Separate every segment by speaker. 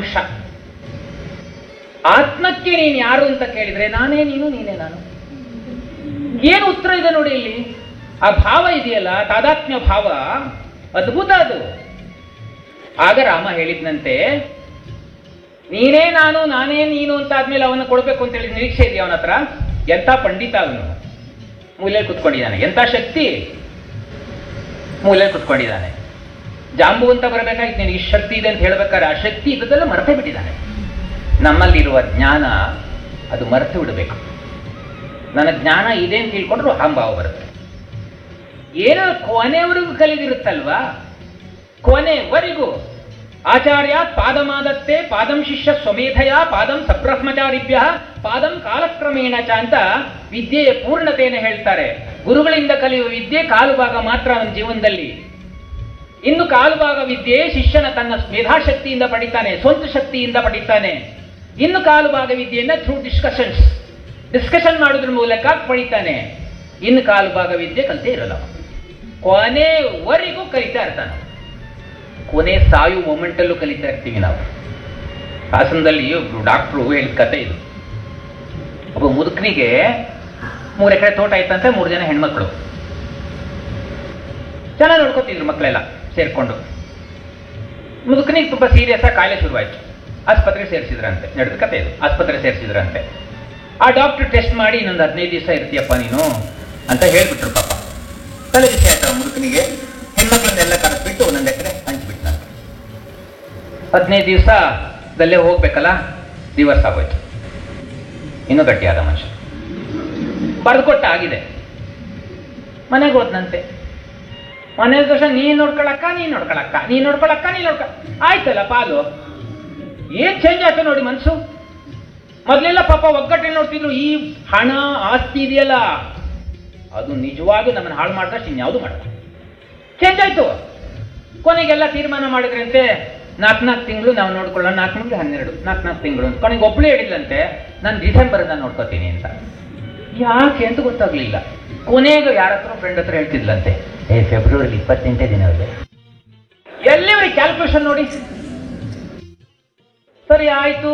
Speaker 1: ಅಂಶ. ಆತ್ಮಕ್ಕೆ ನೀನು ಯಾರು ಅಂತ ಕೇಳಿದ್ರೆ ನಾನೇ ನೀನು, ನೀನೇ ನಾನು. ಏನು ಉತ್ತರ ಇದೆ ನೋಡಿ ಇಲ್ಲಿ. ಆ ಭಾವ ಇದೆಯಲ್ಲ, ತಾದಾತ್ಮ್ಯ ಭಾವ, ಅದ್ಭುತ ಅದು. ಆಗ ರಾಮ ಹೇಳಿದ್ನಂತೆ, ನೀನೇ ನಾನು ನಾನೇ ನೀನು ಅಂತ ಆದ್ಮೇಲೆ ಅವನ್ನ ಕೊಡ್ಬೇಕು ಅಂತ ಹೇಳಿ ನಿರೀಕ್ಷೆ ಇದೆಯಾ ಅವನ ಹತ್ರ? ಎಂಥ ಪಂಡಿತ ಅವನು, ಮೂಲೆಯಲ್ಲಿ ಕುತ್ಕೊಂಡಿದ್ದಾನೆ. ಎಂಥ ಶಕ್ತಿ, ಮೂಲೆಯಲ್ಲಿ ಕುತ್ಕೊಂಡಿದ್ದಾನೆ. ಜಾಂಬು ಅಂತ ಬರಬೇಕಾಗಿತ್ತು, ನಿನಗೆ ಇಷ್ಟು ಶಕ್ತಿ ಇದೆ ಅಂತ ಹೇಳ್ಬೇಕಾದ್ರೆ ಆ ಶಕ್ತಿ ಇದೆಲ್ಲ ಮರೆತೇ ಬಿಟ್ಟಿದ್ದಾನೆ. ನಮ್ಮಲ್ಲಿರುವ ಜ್ಞಾನ ಅದು ಮರೆತು ಬಿಡಬೇಕು. ನನ್ನ ಜ್ಞಾನ ಇದೆ ಅಂತ ತಿಳ್ಕೊಂಡ್ರು ಅಹಂಭಾವ ಬರುತ್ತೆ. ಏನೋ ಕೊನೆವರೆಗೂ ಕಲಿದಿರುತ್ತಲ್ವಾ, ಕೊನೆವರೆಗೂ ಆಚಾರ್ಯ ಪಾದಮಾದತ್ತೆ ಪಾದಂ ಶಿಷ್ಯ ಸ್ವಮೇಧಯ ಪಾದಂ ಸಬ್ರಹ್ಮಚಾರಿಭ್ಯ ಪಾದಂ ಕಾಲಕ್ರಮೇಣ ಚ ಅಂತ ವಿದ್ಯೆಯ ಪೂರ್ಣತೆಯನ್ನು ಹೇಳ್ತಾರೆ. ಗುರುಗಳಿಂದ ಕಲಿಯುವ ವಿದ್ಯೆ ಕಾಲು ಭಾಗ ಮಾತ್ರ ಅವನ ಜೀವನದಲ್ಲಿ. ಇನ್ನು ಕಾಲು ಭಾಗ ವಿದ್ಯೆ ಶಿಷ್ಯನ ತನ್ನ ಮೇಧಾಶಕ್ತಿಯಿಂದ ಪಡಿತಾನೆ, ಸ್ವಂತ ಶಕ್ತಿಯಿಂದ ಪಡಿತಾನೆ. ಇನ್ನು ಕಾಲು ಭಾಗ ವಿದ್ಯೆಯನ್ನ ಥ್ರೂ ಡಿಸ್ಕಷನ್ ಮಾಡೋದ್ರ ಮೂಲಕ ಪಡಿತಾನೆ. ಇನ್ನು ಕಾಲು ಭಾಗ ವಿದ್ಯೆ ಕಲಿತೇ ಇರಲ್ಲ, ಕೊನೆವರೆಗೂ ಕಲಿತಾ ಇರ್ತಾನೆ. ಕೊನೆ ಸಾಯು ಮೊಮೆಂಟಲ್ಲೂ ಕಲಿತಾ ಇರ್ತೀವಿ ನಾವು. ಹಾಸನದಲ್ಲಿ ಒಬ್ರು ಡಾಕ್ಟ್ರು ಹೇಳಿದ ಕತೆ ಇದು. ಒಬ್ಬ ಮುದುಕನಿಗೆ 3 ಎಕರೆ ತೋಟ ಆಯ್ತಂತೆ, 3 ಜನ ಹೆಣ್ಮಕ್ಳು. ಚೆನ್ನಾಗಿ ನೋಡ್ಕೋತಿದ್ರು ಮಕ್ಕಳೆಲ್ಲ ಸೇರ್ಕೊಂಡು. ಮುದುಕನಿಗೆ ತುಂಬಾ ಸೀರಿಯಸ್ ಆಗಿ ಕಾಯಿಲೆ ಶುರುವಾಯ್ತು. ಆಸ್ಪತ್ರೆಗೆ ಸೇರಿಸಿದ್ರಂತೆ, ನಡೆದ ಕತೆ ಇದು. ಆಸ್ಪತ್ರೆ ಸೇರಿಸಿದ್ರಂತೆ. ಆ ಡಾಕ್ಟರ್ ಟೆಸ್ಟ್ ಮಾಡಿ ಇನ್ನೊಂದು 15 ದಿವಸ ಇರ್ತೀಯಪ್ಪ ನೀನು ಅಂತ ಹೇಳ್ಬಿಟ್ರು. ಪಾಪ ತಲೆ ಬಿಸಿ ಆಯ್ತು ಮುದುಕನಿಗೆ. ಹೆಣ್ಮಕ್ಳನ್ನೆಲ್ಲ ಕರೆಸ್ಬಿಟ್ಟು ಒಂದೊಂದು ಎಕರೆ ಹಂಚ್ಬಿಟ್ಟು ನಾನು 15 ದಿವಸದಲ್ಲೇ ಹೋಗ್ಬೇಕಲ್ಲ, ದಿವಸ ಆಗೋಯ್ತು. ಇನ್ನೂ ಗಟ್ಟಿಯಾದ ಮನುಷ್ಯ. ಬರೆದುಕೊಟ್ಟ ಆಗಿದೆ. ಮನೆಗೆ ಹೋದ್ನಂತೆ. ಮನೆ ದೋಷ ನೀನ್ ನೋಡ್ಕೊಳಕ್ಕ ಆಯ್ತಲ್ಲ ಪಾಲು. ಏನ್ ಚೇಂಜ್ ಆಯ್ತು ನೋಡಿ ಮನ್ಸು. ಮೊದಲೆಲ್ಲ ಪಾಪ ಒಗ್ಗಟ್ಟೆ ನೋಡ್ತಿದ್ರು. ಈ ಹಣ ಆಸ್ತಿ ಇದೆಯಲ್ಲ, ಅದು ನಿಜವಾಗೂ ನಮ್ಮನ್ನು ಹಾಳು ಮಾಡಿದಷ್ಟು ಇನ್ಯಾವುದು ಮಾಡಲ್ಲ. ಚೇಂಜ್ ಆಯ್ತು. ಕೊನೆಗೆಲ್ಲ ತೀರ್ಮಾನ ಮಾಡಿದ್ರಂತೆ, 4 ತಿಂಗಳು ನಾವು ನೋಡ್ಕೊಳ್ಳೋಣ. 4 ತಿಂಗಳು 12, 4 ತಿಂಗಳು. ಕೊನೆಗೆ ಒಬ್ಳು ಹೇಳಿಲ್ಲಂತೆ, ನಾನು ಡಿಸೆಂಬರ್ ನೋಡ್ಕೋತೀನಿ ಅಂತ. ಯಾಕೆ ಅಂತ ಗೊತ್ತಾಗ್ಲಿಲ್ಲ. ಕೊನೆಗೆ ಯಾರ ಹತ್ರ ಫ್ರೆಂಡ್ ಹತ್ರ ಹೇಳ್ತಿದ್ಲಂತೆ, ಫೆಬ್ರವರಿ 28 ದಿನವೇ. ಎಲ್ಲಿವರೆಗೆ ಕ್ಯಾಲ್ಕುಲೇಷನ್ ನೋಡಿ. ಸರಿ ಆಯ್ತು.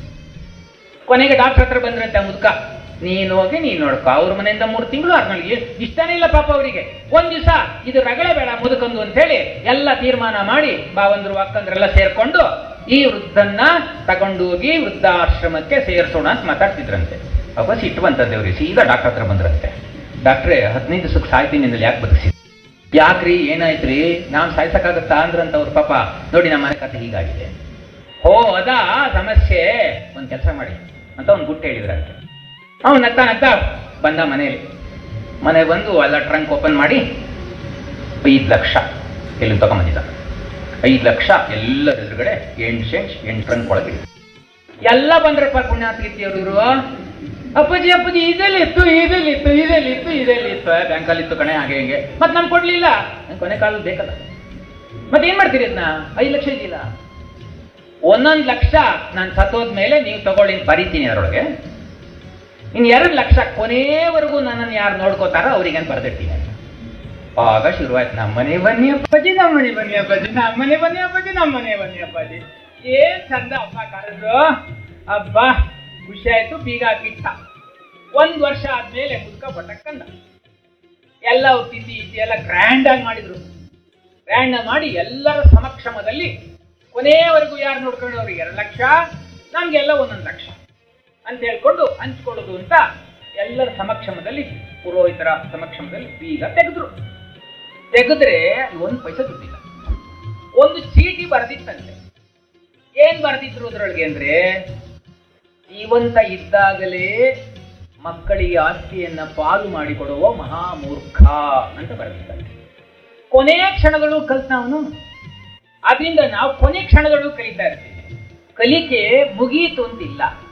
Speaker 1: ಕೊನೆಗೆ ಡಾಕ್ಟರ್ ಹತ್ರ ಬಂದ್ರಂತೆ ಮುದುಕ. ನೀನು ಹೋಗಿ ನೀನು ನೋಡ್ಕೊ. ಅವ್ರ ಮನೆಯಿಂದ 3 ತಿಂಗಳು 6 ತಿಂಗಳಿಗೆ ಇಷ್ಟನೇ ಇಲ್ಲ ಪಾಪ ಅವರಿಗೆ. ಒಂದ್ ದಿವಸ ಇದು ರಗಳೆ ಬೇಡ ಮುದುಕಂದು ಅಂತ ಹೇಳಿ ಎಲ್ಲ ತೀರ್ಮಾನ ಮಾಡಿ ಬಾವಂದ್ರು ಅಕ್ಕಂದ್ರೆಲ್ಲ ಸೇರ್ಕೊಂಡು ಈ ವೃದ್ಧನ್ನ ತಗೊಂಡು ಹೋಗಿ ವೃದ್ಧಾಶ್ರಮಕ್ಕೆ ಸೇರಿಸೋಣ ಅಂತ ಮಾತಾಡ್ತಿದ್ರಂತೆ. ಅಪ್ಪ ಸಿಟ್ಟು ಬಂತಂತೆ ಅವ್ರಿಗೆ. ಸೀದಾ ಡಾಕ್ಟರ್ ಹತ್ರ ಬಂದ್ರಂತೆ. ಡಾಕ್ಟ್ರೇ, 15 ದಿವಸಕ್ಕೆ ಸಾಯ್ತೀನಿ ಅಂದ್ರೆ ಯಾಕೆ ಬದುಕಿಸಿ? ಯಾಕ್ರಿ ಏನಾಯ್ತ್ರಿ? ನಾನ್ ಸಾಯ್ಸಕ್ಕಾಗತ್ತಾ ಅಂದ್ರಂತ ಅವ್ರ ಪಾಪ. ನೋಡಿ ನಮ್ಮ ಮನೆ ಕಥೆ ಹೀಗಾಗಿದೆ. ಓ ಅದಾ ಸಮಸ್ಯೆ, ಒಂದ್ ಕೆಲಸ ಮಾಡಿ ಅಂತ ಒಂದು ಗುಟ್ಟು ಹೇಳಿದ್ರಂತೆ. ಅವ್ನು ನಗ್ತಾ ಬಂದ ಮನೆಗೆ ಬಂದು ಎಲ್ಲ ಟ್ರಂಕ್ ಓಪನ್ ಮಾಡಿ 5 ಲಕ್ಷ ಎಲ್ಲಿ ತಗೊಂಬಂದಿದ್ದ. 5 ಲಕ್ಷ ಎಲ್ಲರ ಎದುರುಗಡೆ 8 ಟ್ರಂಕ್ ಒಳಗೆ ಎಲ್ಲ ಬಂದ್ರಪ್ಪ ಪುಣ್ಯಾತ್ಗಿತ್ತಿಯವರು. ಅಪ್ಪಾಜಿ ಇದೆಲ್ಲಿತ್ತು ಬ್ಯಾಂಕಲ್ಲಿ ಇತ್ತು ಕಣೆ, ಹಾಗೆ ಹಿಂಗೆ. ಮತ್ತೆ ನಮ್ಗೆ ಕೊಡ್ಲಿಲ್ಲ. ಕೊನೆ ಕಾಲದಲ್ಲಿ ಬೇಕಲ್ಲ, ಮತ್ತೇನ್ ಮಾಡ್ತೀರಿ ಅದನ್ನ? 5 ಲಕ್ಷ ಇದೆಯಲ್ಲ, 1 ಲಕ್ಷ ನಾನು ಸತ್ತೋದ್ಮೇಲೆ ನೀವು ತಗೊಳ್ಳಿ ಬರೀತೀನಿ ಅದರೊಳಗೆ. ಇನ್ನು 2 ಲಕ್ಷ ಕೊನೆವರೆಗೂ ನನ್ನನ್ನು ಯಾರು ನೋಡ್ಕೋತಾರ ಅವ್ರಿಗೆ ಅಂತ ಬರ್ದಿರ್ತೀನಿ ಅಂತ. ಆಗ ಶುರುವಾಯ್ತು, ನಮ್ಮನೆ ಬನ್ನಿ ಅಪ್ಪಾಜಿ, ನಮ್ಮನೆ ಬನ್ನಿ ಅಪ್ಪಾಜಿ, ನಮ್ಮನೆ ಬನ್ನಿ ಅಪ್ಪಾಜಿ, ನಮ್ಮನೆ ಬನ್ನಿ ಅಪ್ಪಾಜಿ. ಏನ್ ಚಂದ ಅಪ್ಪ ಕರೆದು. ಹಬ್ಬ ಖುಷಿ ಆಯ್ತು. ಬೀಗ ಹಾಕಿಟ್ಟ. 1 ವರ್ಷ ಆದ್ಮೇಲೆ ಮುದುಕ ಬಟ್ಟಕ್ಕಂದ. ಎಲ್ಲ ತಿಥಿ ಎಲ್ಲ ಗ್ರ್ಯಾಂಡ್ ಆಗಿ ಮಾಡಿದ್ರು. ಗ್ರ್ಯಾಂಡ್ ಮಾಡಿ ಎಲ್ಲರ ಸಮಕ್ಷಮದಲ್ಲಿ ಕೊನೆಯವರೆಗೂ ಯಾರು ನೋಡ್ಕೊಂಡು ಅವ್ರಿಗೆ 2 ಲಕ್ಷ, ನಮ್ಗೆಲ್ಲ 1 ಲಕ್ಷ ಅಂತ ಹೇಳ್ಕೊಂಡು ಹಂಚ್ಕೊಳ್ಳೋದು ಅಂತ ಎಲ್ಲರ ಸಮಕ್ಷಮದಲ್ಲಿ, ಪುರೋಹಿತರ ಸಮಕ್ಷಮದಲ್ಲಿ ಬೀಗ ತೆಗೆದ್ರೆ 1 ಪೈಸೆ ದುಡ್ಡಿಲ್ಲ. ಒಂದು ಚೀಟಿ ಬರೆದಿತ್ತಂತೆ. ಏನ್ ಬರೆದಿದ್ರು ಅದ್ರೊಳಗೆ ಅಂದ್ರೆ, ಜೀವಂತ ಇದ್ದಾಗಲೇ ಮಕ್ಕಳಿಗೆ ಆಸ್ತಿಯನ್ನ ಪಾಲು ಮಾಡಿಕೊಡುವ ಮಹಾಮೂರ್ಖ ಅಂತ ಬರೆದಿತ್ತಂತೆ. ಕೊನೆಯ ಕ್ಷಣಗಳು ಕಲ್ತ ಅವನು. ಆದ್ರಿಂದ ನಾವು ಕೊನೆ ಕ್ಷಣಗಳು ಕಲಿತಾ ಇರ್ತೀವಿ. ಕಲಿಕೆ ಮುಗಿಯಿತು ಅಂತಿಲ್ಲ.